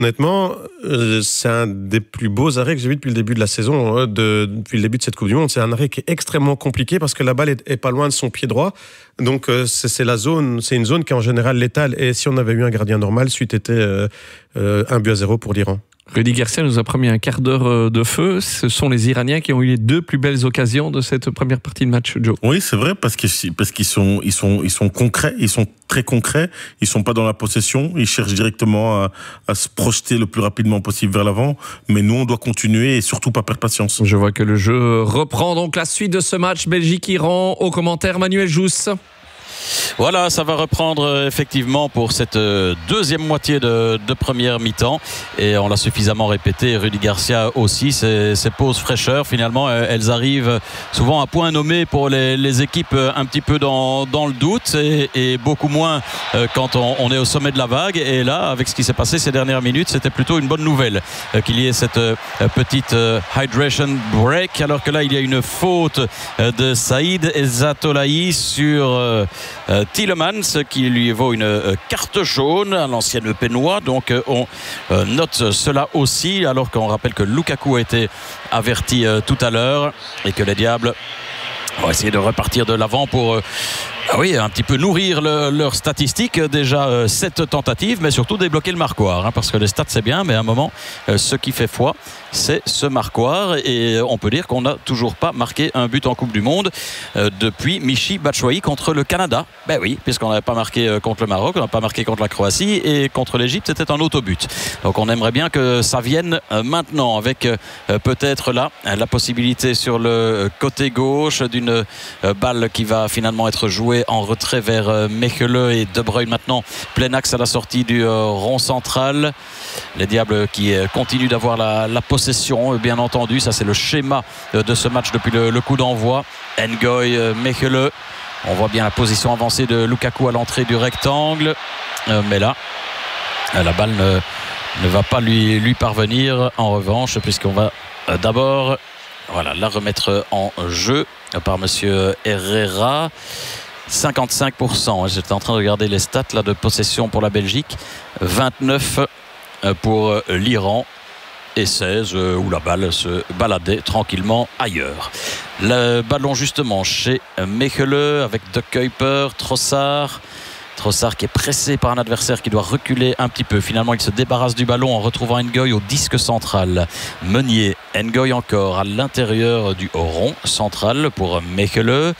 Honnêtement, c'est un des plus beaux arrêts que j'ai vu depuis le début de la saison, depuis le début de cette Coupe du Monde. C'est un arrêt qui est extrêmement compliqué parce que la balle est pas loin de son pied droit. Donc c'est une zone qui est en général létale. Et si on avait eu un gardien normal, suite était 1-0 pour l'Iran. Rudy Garcia nous a promis un quart d'heure de feu. Ce sont les Iraniens qui ont eu les deux plus belles occasions de cette première partie de match, Joe. Oui, c'est vrai, parce qu'ils sont concrets, ils sont très concrets, ils sont pas dans la possession, ils cherchent directement à se projeter le plus rapidement possible vers l'avant, mais nous on doit continuer et surtout pas perdre patience. Je vois que le jeu reprend donc la suite de ce match Belgique-Iran. Au commentaire, Manuel Jousse. Voilà, ça va reprendre effectivement pour cette deuxième moitié de première mi-temps et on l'a suffisamment répété, Rudy Garcia aussi, ces pauses fraîcheurs finalement elles arrivent souvent à point nommé pour les équipes un petit peu dans le doute et beaucoup moins quand on est au sommet de la vague, et là avec ce qui s'est passé ces dernières minutes c'était plutôt une bonne nouvelle qu'il y ait cette petite hydration break, alors que là il y a une faute de Saïd Ezzatolahi sur Tielemans qui lui vaut une carte jaune à l'ancienne Pénois, donc on note cela aussi, alors qu'on rappelle que Lukaku a été averti tout à l'heure et que les Diables vont essayer de repartir de l'avant pour un petit peu nourrir leurs statistiques. Déjà 7 tentatives, mais surtout débloquer le marquoir, parce que les stats c'est bien, mais à un moment ce qui fait foi c'est ce marquoir, et on peut dire qu'on n'a toujours pas marqué un but en Coupe du Monde depuis Michy Batshuayi contre le Canada. Ben oui, puisqu'on n'avait pas marqué contre le Maroc, on n'a pas marqué contre la Croatie, et contre l'Égypte c'était un autobut. Donc on aimerait bien que ça vienne maintenant, avec peut-être là la possibilité sur le côté gauche d'une balle qui va finalement être jouée en retrait vers Mechelen, et De Bruyne maintenant plein axe à la sortie du rond central. Les Diables qui continuent d'avoir la possession, bien entendu, ça c'est le schéma de ce match depuis le coup d'envoi. Ngoy, Mechelen, on voit bien la position avancée de Lukaku à l'entrée du rectangle, mais là la balle ne va pas lui parvenir en revanche, puisqu'on va d'abord la remettre en jeu par monsieur Herrera. 55%, j'étais en train de regarder les stats là, de possession pour la Belgique, 29 pour l'Iran et 16 où la balle se baladait tranquillement ailleurs. Le ballon justement chez Mechelen avec De Kuiper, Trossard qui est pressé par un adversaire qui doit reculer un petit peu. Finalement il se débarrasse du ballon en retrouvant Ngoy au disque central. Meunier, Ngoy encore à l'intérieur du rond central pour Mechelen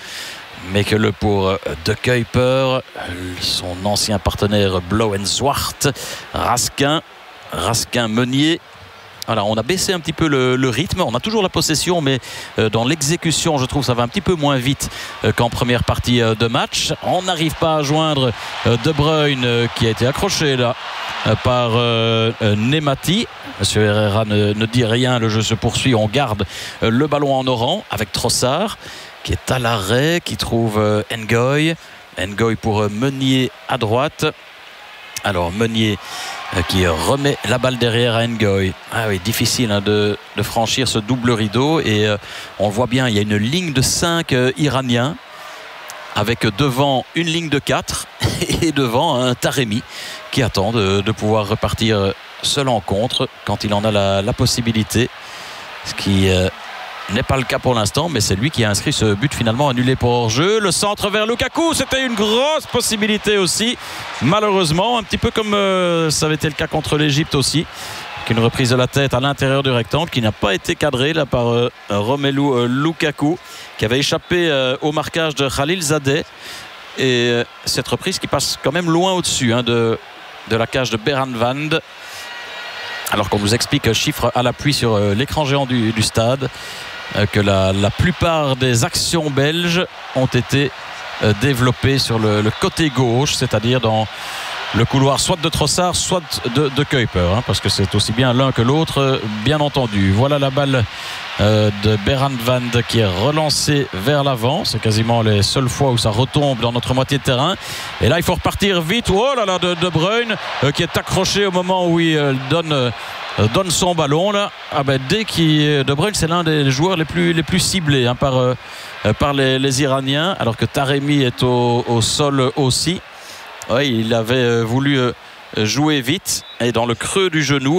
pour De Kuiper, son ancien partenaire Blauenzwart, Raskin, Meunier. Voilà, on a baissé un petit peu le rythme, on a toujours la possession, mais dans l'exécution je trouve ça va un petit peu moins vite qu'en première partie de match. On n'arrive pas à joindre De Bruyne qui a été accroché là par Nemati. Monsieur Herrera ne dit rien, le jeu se poursuit, on garde le ballon en orant avec Trossard qui est à l'arrêt, qui trouve Ngoy pour Meunier à droite. Alors Meunier qui remet la balle derrière à Ngoy. Ah oui, difficile de franchir ce double rideau, et on voit bien, il y a une ligne de 5 Iraniens avec devant une ligne de 4 et devant un Taremi qui attend de pouvoir repartir seul en contre quand il en a la possibilité, ce qui n'est pas le cas pour l'instant, mais c'est lui qui a inscrit ce but finalement annulé pour hors-jeu. Le centre vers Lukaku, c'était une grosse possibilité aussi, malheureusement, un petit peu comme ça avait été le cas contre l'Égypte aussi, qu'une reprise de la tête à l'intérieur du rectangle qui n'a pas été cadrée là par Romelu Lukaku, qui avait échappé au marquage de Khalilzadeh, et cette reprise qui passe quand même loin au-dessus de la cage de Beranvand, alors qu'on nous explique chiffre à l'appui sur l'écran géant du stade que la plupart des actions belges ont été développées sur le côté gauche, c'est-à-dire dans le couloir soit de Trossard, soit de Kuiper, parce que c'est aussi bien l'un que l'autre, bien entendu. Voilà la balle de Beranvand qui est relancée vers l'avant. C'est quasiment les seules fois où ça retombe dans notre moitié de terrain. Et là, il faut repartir vite. Oh là là, de Bruyne qui est accroché au moment où il donne son ballon là. Dès qu'il De Bruyne, c'est l'un des joueurs les plus ciblés par les Iraniens, alors que Taremi est au sol aussi. Oui, il avait voulu jouer vite et dans le creux du genou.